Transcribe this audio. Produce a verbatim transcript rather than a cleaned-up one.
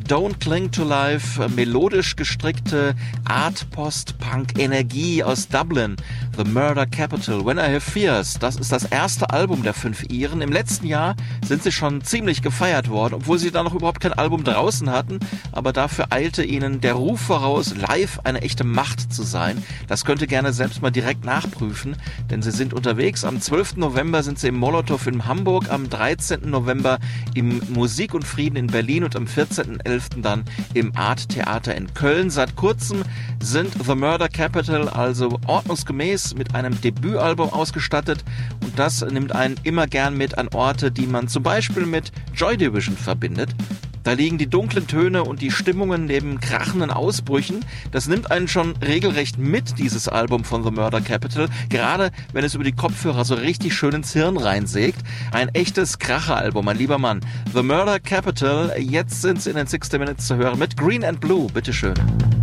Don't Cling to Life, melodisch gestrickte Art-Post-Punk-Energie aus Dublin. The Murder Capital, When I Have Fears, das ist das erste Album der fünf Iren. Im letzten Jahr sind sie schon ziemlich gefeiert worden, obwohl sie da noch überhaupt kein Album draußen hatten, aber dafür eilte ihnen der Ruf voraus, live eine echte Macht zu sein. Das könnt ihr gerne selbst mal direkt nachprüfen, denn sie sind unterwegs. Am zwölften November sind sie im Molotow in Hamburg, am dreizehnten November im Musik und Frieden in Berlin und am vierzehnten elften dann im Art Theater in Köln. Seit kurzem sind The Murder Capital also ordnungsgemäß mit einem Debütalbum ausgestattet und das nimmt einen immer gern mit an Orte, die man zum Beispiel mit Joy Division verbindet. Da liegen die dunklen Töne und die Stimmungen neben krachenden Ausbrüchen. Das nimmt einen schon regelrecht mit, dieses Album von The Murder Capital, gerade wenn es über die Kopfhörer so richtig schön ins Hirn reinsägt. Ein echtes Kracheralbum, mein lieber Mann. The Murder Capital, jetzt sind sie in den sixty Minutes zu hören mit Green and Blue, bitteschön.